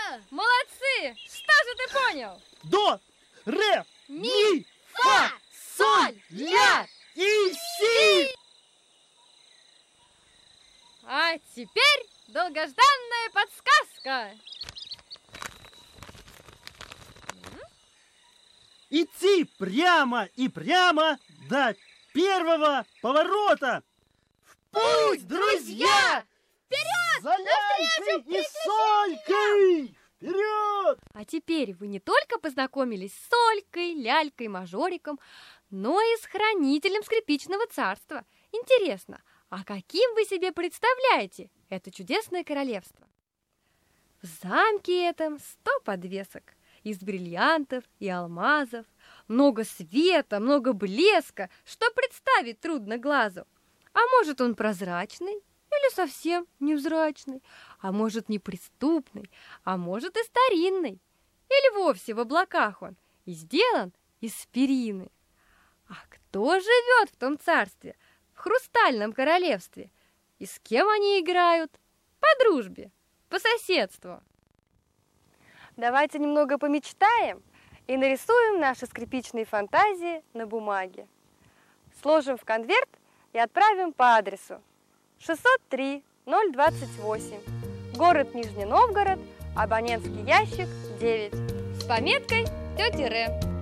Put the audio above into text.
Молодцы! Что же ты понял? До, ре, ми, фа, соль, ля и си. А теперь долгожданная подсказка. Идти прямо и прямо до первого поворота. В путь, друзья! Вперед! За лялькой и солькой! Вперед! А теперь вы не только познакомились с солькой, лялькой, мажориком, но и с хранителем скрипичного царства. Интересно, а каким вы себе представляете это чудесное королевство? В замке этом 100 подвесок из бриллиантов и алмазов, много света, много блеска, что представить трудно глазу. А может, он прозрачный или совсем невзрачный, а может, неприступный, а может, и старинный, или вовсе в облаках он и сделан из перины. А кто живет в том царстве, в хрустальном королевстве, и с кем они играют? По дружбе, по соседству. Давайте немного помечтаем и нарисуем наши скрипичные фантазии на бумаге. Сложим в конверт и отправим по адресу 603 028, город Нижний Новгород, абонентский ящик 9, с пометкой «Тети Ре».